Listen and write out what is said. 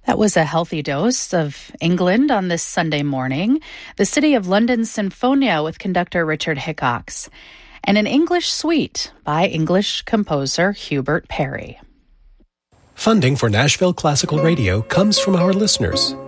That was a healthy dose of England on this Sunday morning. The City of London Sinfonia with conductor Richard Hickox. And an English suite by English composer Hubert Parry. Funding for Nashville Classical Radio comes from our listeners